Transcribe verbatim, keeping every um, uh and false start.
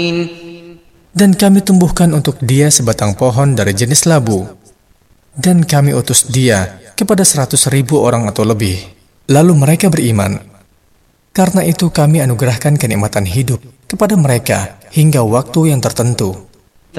Dan kami tumbuhkan untuk dia sebatang pohon dari jenis labu. Dan kami utus dia kepada seratus ribu orang atau lebih. Lalu mereka beriman. Karena itu kami anugerahkan kenikmatan hidup kepada mereka hingga waktu yang tertentu.